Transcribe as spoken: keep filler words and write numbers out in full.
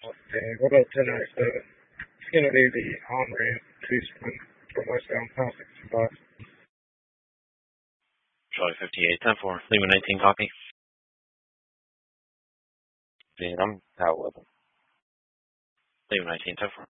Okay, what about tonight? Uh, it's going to be the on-ramp to Sprint from westbound past sixty-five. Charlie fifty-eight, ten four, Lima nineteen, copy. Yeah, I'm out with him. Lima nineteen, ten four.